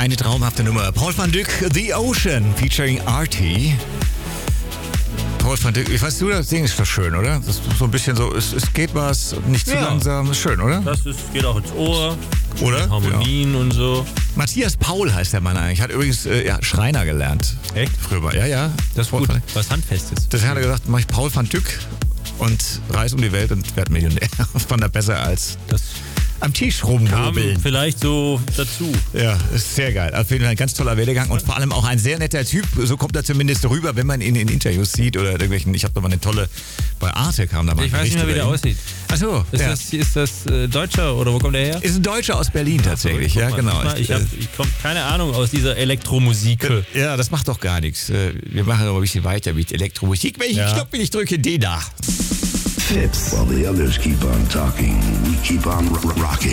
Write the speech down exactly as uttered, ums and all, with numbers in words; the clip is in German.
Eine traumhafte Nummer. Paul van Dyk, The Ocean, featuring Artie. Paul van Dyk, ich weiß, du, das Ding ist doch schön, oder? Das ist so ein bisschen so, es, es geht was, nicht zu Ja. langsam, ist schön, oder? Das ist, geht auch ins Ohr. Oder? Harmonien Ja. und so. Matthias Paul heißt der Mann eigentlich. Hat übrigens äh, ja, Schreiner gelernt. Echt? Früher mal. Ja, ja. Das ist gut. Was Handfestes. Das hat er gesagt, mach ich Paul van Dyk und reise um die Welt und werd Millionär. Fand er besser als Das am Tisch kam rumhobeln. vielleicht so dazu. Ja, ist sehr geil. Auf jeden Fall ein ganz toller Werdegang und vor allem auch ein sehr netter Typ. So kommt er zumindest rüber, wenn man ihn in Interviews sieht oder irgendwelchen. Ich habe da mal eine tolle, bei Arte kam da mal Ich ein weiß nicht Bericht mehr, wie der über ihn. aussieht. Achso, Ist ja. das, ist das äh, Deutscher oder wo kommt der her? Ist ein Deutscher aus Berlin tatsächlich, Guck ja mal, genau. guck mal, Ich habe ich komm, keine Ahnung aus dieser Elektromusik. Ja, das macht doch gar nichts. Äh, Wir machen aber ein bisschen weiter mit Elektromusik. Welchen Ja. Knopf will ich drücke? Den da. Fits. While the others keep on talking, we keep on r- rocking.